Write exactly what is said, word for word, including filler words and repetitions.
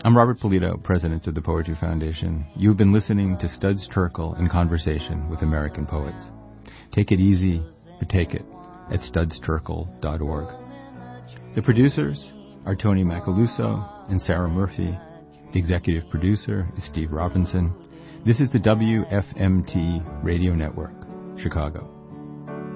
I'm Robert Polito, president of the Poetry Foundation. You've been listening to Studs Terkel in conversation with American poets. Take it easy, but take it at studs terkel dot org. The producers are Tony Macaluso and Sarah Murphy. The executive producer is Steve Robinson. This is the W F M T Radio Network, Chicago.